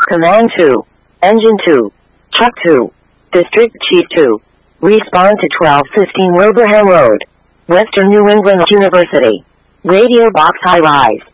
Command 2. Engine 2. Truck 2. District Chief 2. Respond to 1215 Wilbraham Road, Western New England University. Radio Box High Rise.